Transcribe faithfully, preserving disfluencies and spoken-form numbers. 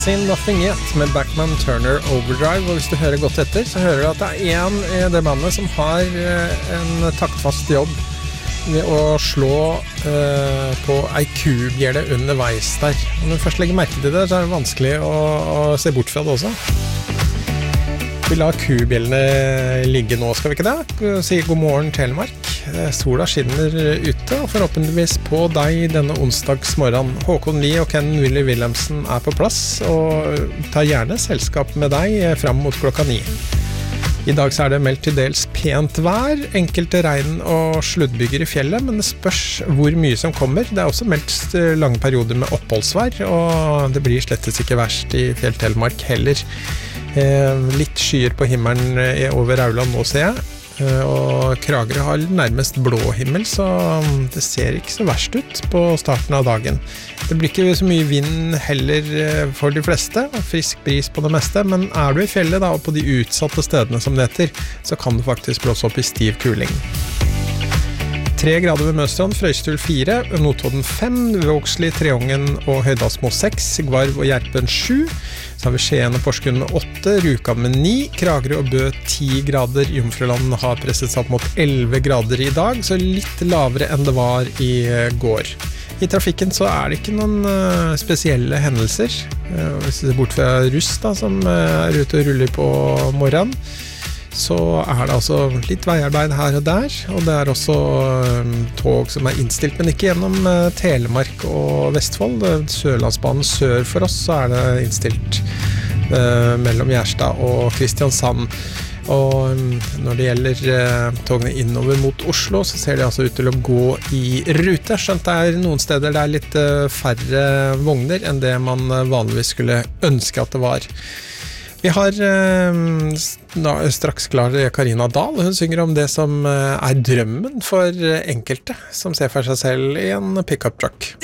Sin Nothing Yet med Backman Turner Overdrive, og hvis du hører godt etter, så hører du at det er en i det bandet som har en taktfast jobb ved å slå uh, på ei kubjelle underveis der. Når du først legger merke til det, så er det vanskelig å, å se bort fra det også. Vi lar kubjellene ligge nå, skal vi ikke det? Si god morgen, Telemark. Sola skinner ute, og forhåpentligvis på deg denne onsdagsmorgen. Håkon Lie og Ken Willy Wilhelmsen er på plass, og tar gjerne selskap med deg frem mot klokka ni. I dag så er det meldt til dels pent vær, enkelte regn og sluddbyger i fjellet, men det spørs hvor mye som kommer. Det er også meldt lange perioder med oppholdsvær, og det blir slettes ikke verst i Fjell-Telemark heller. Eh, litt skyer på himmelen over Rauland nå, ser jeg. Og Kragerø har nærmest blå himmel, så det ser ikke så verst ut på starten av dagen. Det blir ikke så mye vind heller for de fleste, frisk bris på det meste, men er du i fjellet da, og på de utsatte stedene som det heter, så kan det faktisk blåse opp i stiv kuling. Tre grader ved Møstrand, Frøystul fire, Notodden fem, Vågsli, Treungen og Høydalsmo seks, Gvarv og Gjerpen sju, så har vi Skien og Porsgrunn med åtte, Rjukan med ni, Kragerø og Bø ti grader, Jomfruland har presset seg opp mot elleve grader i dag, så litt lavere enn det var i går. I trafikken så er det ikke noen uh, spesielle hendelser, uh, hvis vi ser bort fra russ da, som uh, er ute og ruller på morgenen, så er det altså litt veiarbeid her og der, og det er også um, tog som er innstilt, men ikke gjennom uh, Telemark og Vestfold. Sørlandsbanen sør for oss så er det innstilt uh, mellom Gjerstad og Kristiansand. Og um, når det gjelder uh, togene innover mot Oslo, så ser det altså ut til å gå i rute. Skjønt det er noen steder det er litt uh, færre vogner enn det man uh, vanligvis skulle ønske at det var. Vi har eh, straks klar Karina Dahl. Hun synger om det som er drømmen for enkelte som ser for seg selv i en pick-up truck.